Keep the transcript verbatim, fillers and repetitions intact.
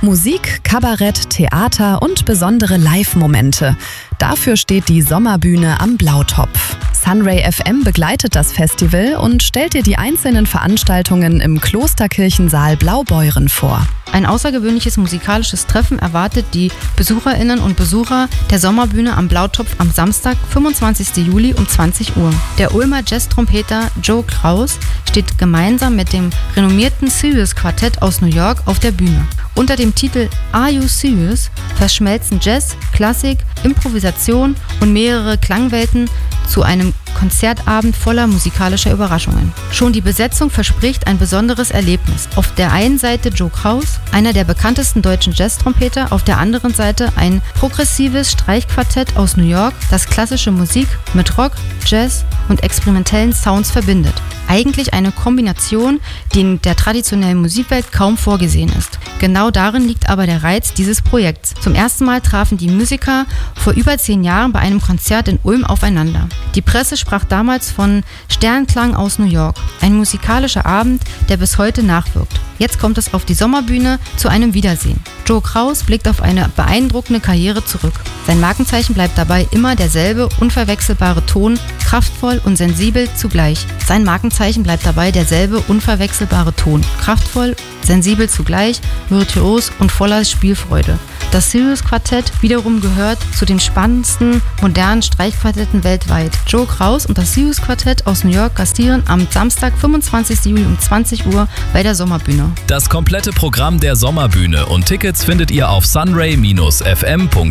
Musik, Kabarett, Theater und besondere Live-Momente. Dafür steht die Sommerbühne am Blautopf. Sunray F M begleitet das Festival und stellt dir die einzelnen Veranstaltungen im Klosterkirchensaal Blaubeuren vor. Ein außergewöhnliches musikalisches Treffen erwartet die BesucherInnen und Besucher der Sommerbühne am Blautopf am Samstag, fünfundzwanzigsten Juli um zwanzig Uhr. Der Ulmer Jazz-Trompeter Joe Kraus steht gemeinsam mit dem renommierten Sirius Quartett aus New York auf der Bühne. Unter dem Titel Are You Serious verschmelzen Jazz, Klassik, Improvisation und mehrere Klangwelten zu einem Konzertabend voller musikalischer Überraschungen. Schon die Besetzung verspricht ein besonderes Erlebnis. Auf der einen Seite Joe Kraus, einer der bekanntesten deutschen Jazz-Trompeter, auf der anderen Seite ein progressives Streichquartett aus New York, das klassische Musik mit Rock, Jazz und experimentellen Sounds verbindet. Eigentlich eine Kombination, die in der traditionellen Musikwelt kaum vorgesehen ist. Genau darin liegt aber der Reiz dieses Projekts. Zum ersten Mal trafen die Musiker vor über zehn Jahren bei einem Konzert in Ulm aufeinander. Die Presse sprach damals von Sternklang aus New York, ein musikalischer Abend, der bis heute nachwirkt. Jetzt kommt es auf die Sommerbühne zu einem Wiedersehen. Joe Kraus blickt auf eine beeindruckende Karriere zurück. Sein Markenzeichen bleibt dabei immer derselbe, unverwechselbare Ton, kraftvoll und sensibel zugleich. Sein Markenzeichen bleibt dabei derselbe, unverwechselbare Ton, kraftvoll, sensibel zugleich, virtuos und voller Spielfreude. Das Sirius Quartett wiederum gehört zu den spannendsten modernen Streichquartetten weltweit. Joe Kraus und das Sirius Quartett aus New York gastieren am Samstag, fünfundzwanzigsten Juli um zwanzig Uhr bei der Sommerbühne. Das komplette Programm der Sommerbühne und Tickets findet ihr auf sunray Bindestrich f m punkt